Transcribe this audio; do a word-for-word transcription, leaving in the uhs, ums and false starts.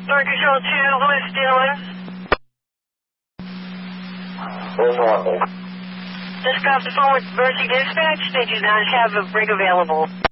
North Control two, who's dealing? Just got the phone with Mercy Dispatch. They do not have a rig available.